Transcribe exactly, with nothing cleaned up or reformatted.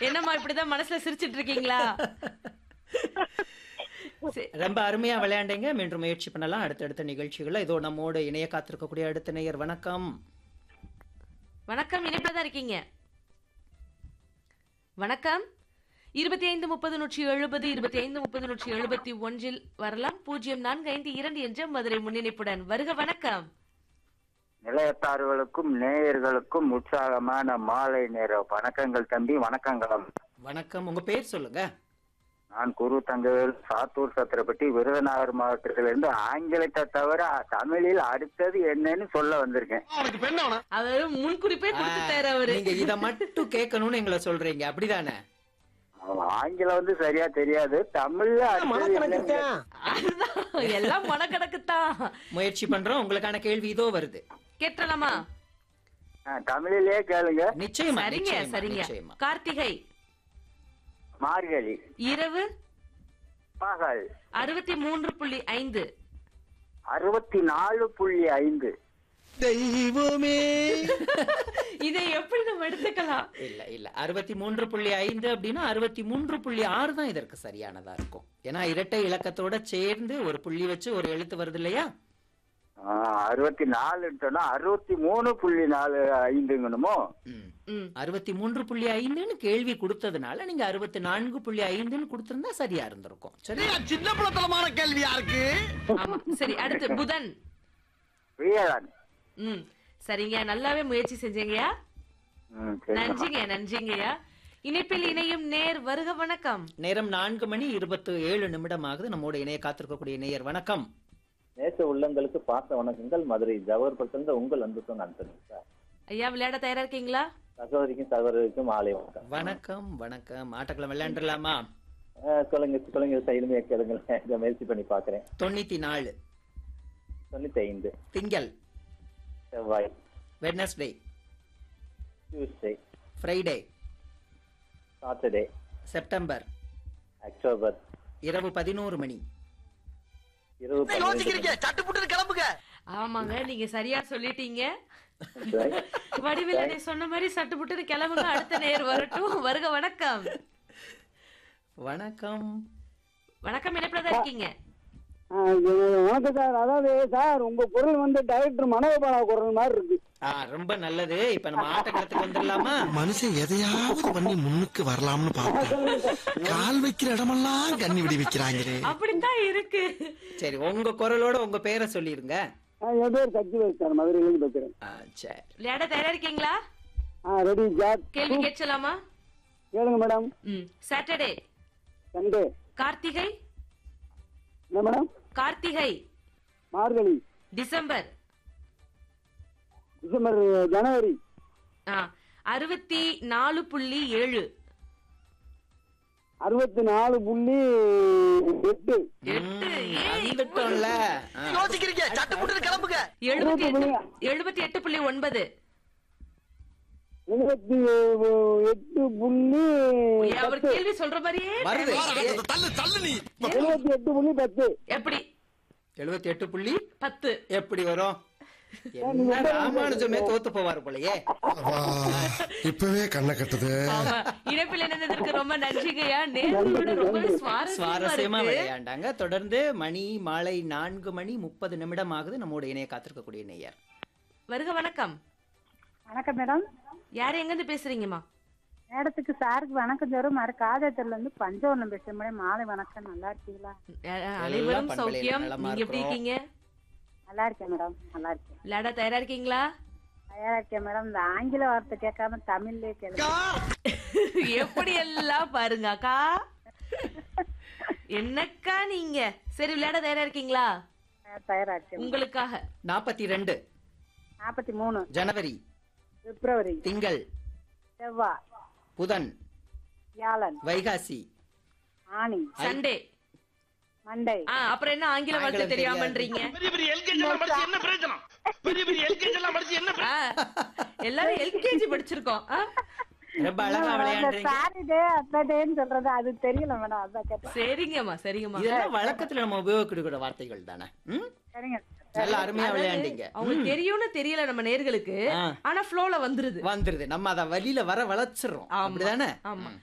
என்னம்மா இப்படிதான் மனசுல சிரிச்சிட்டு இருக்கீங்களா? சரி. ரொம்ப அருமையா விளையாண்டீங்க. மீண்டும் முயற்சி பண்ணலாம் அடுத்தடுத்த நிகழ்ச்சிகள்ல. இதோ நம்மோடு இணைய காத்திருக்கக்கூடிய அடுத்த நேயர். வணக்கம். வணக்கம், இணைப்புல தான் இருக்கீங்க. வணக்கம். இருபத்தி ஐந்து முப்பது நூற்றி எழுபது இருபத்தி ஐந்து முப்பது நூற்றி எழுபத்தி ஒன்றில் வரலாம். பூஜ்ஜியம் நான்கு ஐந்து இரண்டு என்ற மதுரை முன்னிணைப்புடன் வருக. வணக்கம். நிலையத்தார்களுக்கும் நேயர்களுக்கும் உற்சாகமான மாலை நேர வணக்கங்கள் தம்பி. வணக்கங்களும். வணக்கம். உங்க பேர் சொல்லுங்க. நான் குரு தங்கவேல், சாத்தூர் சத்திரப்பட்டி, விருதுநகர் மாவட்டத்திலிருந்து ஆங்கிலத்தை தவிர தமிழில் அடுத்தது என்னன்னு சொல்ல வந்திருக்கேன். அவரு முன்குறிப்பே கொடுத்துட்டாரு அவரு. நீங்க இத மட்டும் கேட்கணும்னு எங்களை சொல்றீங்க, அப்படிதானே? ஆங்கிலம் வந்து சரியா தெரியாது, தமிழ்ல அடுத்தது என்னன்னு அதுதான், எல்லாம் மனக்கணக்குத்தான். முயற்சி பண்றோம். உங்களுக்கான கேள்வி இதோ வருது. கேட்டலாமா? ஆ, தமிழிலே கேளுங்க. நிச்சயமா சரிங்க நிச்சயமா, சரிங்க. நிச்சயமா. கார்த்திகை. மார்கழி. இரவு. பகல். அறுபத்தி மூன்று புள்ளி ஐந்து. அறுபத்தி நாலு புள்ளி ஐந்து. தெய்வமே. இதை எப்படி நம்ம எடுத்துக்கலாம்? இல்ல இல்ல அறுபத்தி மூன்று புள்ளி ஐந்து அப்படின்னா அறுபத்தி மூன்று புள்ளி ஆறு தான் இதற்கு சரியானதா இருக்கும். ஏன்னா இரட்டை இலக்கத்தோட சேர்ந்து ஒரு புள்ளி வச்சு ஒரு எழுத்து வருது இல்லையா? அறுபத்தி நாலுன்னு சொன்னா அறுபத்தி மூணு புள்ளி நாலு ஐந்துங்கணுமோ? ம். அறுபத்தி மூன்று புள்ளி ஐந்துன்னு கேள்வி கொடுத்ததுனால நீங்க அறுபத்தி நான்கு புள்ளி ஐந்துன்னு கொடுத்திருந்தா சரியா இருந்திருக்கும். சரி, சின்ன பிள்ளைத்தனமான கேள்வியா இருக்கு. ஆமா. சரி, அடுத்து புதன். வியலன். ம். சரிங்க, நல்லாவே முயற்சி செஞ்சீங்கயா. ம், சரிம்மா. நன்றிங்க நன்றிங்கய்யா. இணைப்பில் இணையும் நேர் வருக. வணக்கம். நேரம் நான்கு மணி இருபத்தி ஏழு நிமிடம் ஆகுது. நம்மோட இணைய காத்திருக்கக்கூடிய நேயர். வணக்கம். நேச உள்ளங்களுக்கு பார்த்த வணக்கங்கள். மதுரை ஜவஹர்பட்டிலிருந்து உங்கள் அன்பு நான் சார். ஐயா, விளையாட தயாரா இருக்கீங்களா? சகோதரிக்கும் சகோதரிக்கும் ஆலை வணக்கம். வணக்கம் வணக்கம். ஆட்டக்குளம் விளையாண்டுலாமா? அஹ், சொல்லுங்க சொல்லுங்க சைலுமையா கேளுங்க. இதை முயற்சி பண்ணி பாக்குறேன். தொண்ணூத்தி நாலு. தொண்ணூத்தி ஐந்து. திங்கள். செவ்வாய். Wednesday. Tuesday. Friday. Saturday. September. October. இரவு பதினோரு மணி. இருபது யோசிக்கிறீங்க, சட்டுப்புட்டு கிளம்புங்க. ஆமாங்க, நீங்க சரியா சொல்லிட்டீங்க. வடிவேலனை சொன்ன மாதிரி சட்டுப்புட்டு கிளம்புங்க. அடுத்த நேர் வரட்டும். வருக. வணக்கம். வணக்கம். வணக்கம், இணைப்புல தான் இருக்கீங்க. வணக்கம் சார். அதாவது சார், உங்க குரல் வந்து டைரக்டர் மனோபாலா குரல் மாதிரி இருக்கு. ஆ, ரொம்ப நல்லது. இப்ப நம்ம ஆட்டக்களத்துக்கு வந்துடலாமா? மனுஷன் எதையாவது பண்ணி முன்னுக்கு வரலாம்னு பாப்பேன். கால் வைக்கிற இடமெல்லாம் கண்ணி விடி வைக்கிறாங்களே. அப்படித்தான் இருக்கு. சரி, உங்க குரலோட உங்க பேரை சொல்லிருங்க. என் பேர் சக்திவேல் சார், மதுரையிலிருந்து பேசுறேன். ஆ, சரி. விளையாட தயாரா இருக்கீங்களா? Ready sir. கேள்வி கேட்கலாமா? கேளுங்க மேடம். ம். சாட்டர்டே. சண்டே. கார்த்திகை. என்ன மேடம்? கார்த்திகை. மார்கழி. டிசம்பர். டிசம்பர். ஜனவரி. ஆ, அறுபத்தி நாலு புள்ளி ஏழு. அறுபத்தி நாலு புள்ளி எட்டு. எட்டு. வந்துட்டோம்ல. ஆ. யோசிக்கிறீங்க, சட்டுப்புட்டு கிளம்புங்க. எழுபத்தி எட்டு எழுபத்தி எட்டு புள்ளி ஒன்பது. எழுபத்தி எட்டு புள்ளி அவர் கேள்வி சொல்ற மாதிரியே வருது. தள்ளு தள்ளு நீ. எழுபத்தி எட்டு புள்ளி பத்து. எப்படி? எழுபத்தி எட்டு புள்ளி பத்து. எப்படி வரும்? என்ன ராமானுஜமே தோத்து போவாரு போலயே. இப்பவே கண்ணை கட்டுது. ஆமா. இணைப்பில் இணைந்ததற்கு ரொம்ப நன்றிங்கய்யா. நேர்களோட ரொம்பவே சுவாரஸ்யமா சுவாரஸ்யமா இருக்கு. விளையாண்டாங்க. தொடர்ந்து மணி மாலை நான்கு மணி முப்பது நிமிடம் ஆகுது. நம்மோட இணைய காத்திருக்கக்கூடிய நேயர். வருக. வணக்கம். வணக்கம் மேடம். யார் எங்க இருந்து பேசுறீங்கம்மா? மேடத்துக்கு சாருக்கு வணக்கம் தரும். மறு காதத்துல இருந்து பஞ்சவர்ணம் பேசுறேன் மேடம். மாலை வணக்கம். நல்லா இருக்கீங்களா? அஹ், அனைவரும் பண்பலையில சௌக்கியம். நலமா நீங்க எப்படி இருக்கிறோம். இருக்கீங்க? நல்லா இருக்கேன் மேடம். நல்லா இருக்கேன். விளையாட தயாரா இருக்கீங்களா? தயாரா இருக்கேன் மேடம். இந்த ஆங்கில வார்த்தை கேட்காம தமிழ்லயே கேளுங்க. எப்படி எல்லாம் பாருங்க அக்கா. என்னக்கா நீங்க? சரி, விளையாட தயாரா இருக்கீங்களா? தயாரா இருக்கேன். உங்களுக்காக நாற்பத்தி ரெண்டு. நாற்பத்தி மூணு. ஜனவரி. பிப்ரவரி. திங்கள். செவ்வாய். புதன். வியாழன். வைகாசி. ஆனி. சண்டே. மண்டே. ஆ, அப்புறம் என்ன ஆங்கில வார்த்தை ஆங்கிலம் தெரியாமன்றீங்க? பெரிய பெரிய எல்கேஜி எல்லாம் படிச்சு என்ன பிரயோஜனம்? பெரிய பெரிய எல்கேஜி எல்லாம் படிச்சு என்ன ஆ, எல்லாரும் எல்கேஜி படிச்சிருக்கோம். ஆ, ரொம்ப அழகா விளையாடுறீங்க. சாரிடே அத்தடேன்னு சொல்றது அது தெரியல மேடம். அதான் கேட்டேன். சரிங்கம்மா சரிங்கம்மா. இதெல்லாம் வழக்கத்துல நம்ம உபயோகிக்கிற வார்த்தைகள் தானே. ம்? சரிங்க. நல்லா அருமையா விளையாண்டீங்க. அவங்க தெரியும்னு தெரியல நம்ம நேர்களுக்கு. ஆ. ஆனா ஃப்ளோல வந்துருது. வந்துருது. நம்ம அத வழியில வர வளைச்சிடுறோம். ஆமா. அப்படிதானே? ஆமா.